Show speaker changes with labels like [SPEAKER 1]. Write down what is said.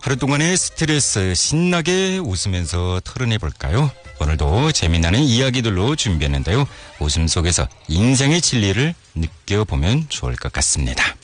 [SPEAKER 1] 하루 동안의 스트레스 신나게 웃으면서 털어내볼까요? 오늘도 재미나는 이야기들로 준비했는데요. 웃음 속에서 인생의 진리를 느껴보면 좋을 것 같습니다.